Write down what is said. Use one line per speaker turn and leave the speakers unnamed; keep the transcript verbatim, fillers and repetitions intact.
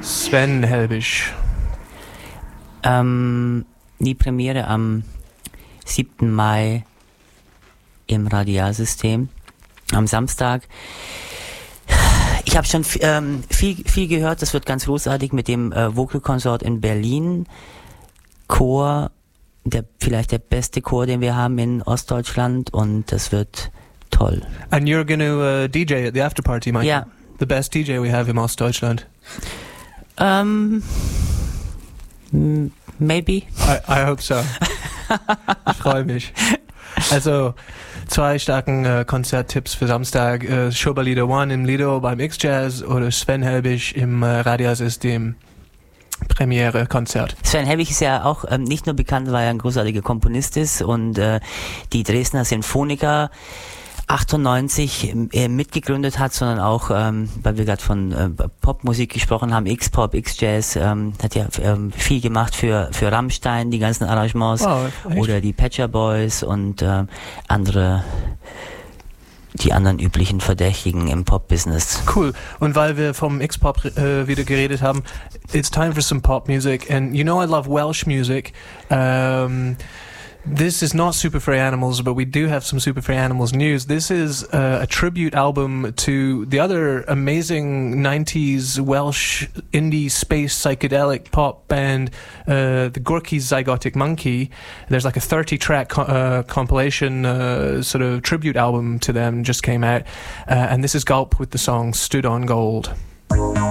Sven Helbig.
Ähm, die Premiere am siebten Mai im Radialsystem. Am Samstag. Ich habe schon ähm, viel, viel gehört, das wird ganz großartig mit dem äh, Vocal Consort in Berlin. Chor, der, vielleicht der beste Chor, den wir haben in Ostdeutschland, und das wird toll.
And you're going to uh, D J at the after party, Michael?
Ja.
The best D J we have in Ostdeutschland.
Um, maybe.
I, I hope so. Ich freue mich. Also, zwei starken äh, Konzerttipps für Samstag. Äh, Schoberlieder One im Lido beim X-Jazz oder Sven Helbig im äh, Radialsystem Premiere-Konzert.
Sven Helbig ist ja auch ähm, nicht nur bekannt, weil er ein großartiger Komponist ist und äh, die Dresdner Sinfoniker achtundneunzig äh, mitgegründet hat, sondern auch, ähm, weil wir gerade von äh, Popmusik gesprochen haben, X-Pop, X-Jazz, ähm, hat ja ähm, viel gemacht für für Rammstein, die ganzen Arrangements,
oh,
oder die Pet Shop Boys und äh, andere, die anderen üblichen Verdächtigen im Pop-Business.
Cool. Und weil wir vom X-Pop äh, wieder geredet haben, it's time for some pop music. And you know I love Welsh music. Um, This is not Super Free Animals, but we do have some Super Free Animals news. This is uh, a tribute album to the other amazing nineties Welsh indie space psychedelic pop band, uh, the Gorky's Zygotic Monkey. There's like a thirty track co- uh, compilation uh, sort of tribute album to them just came out. Uh, and this is Gulp with the song Stood on Gold.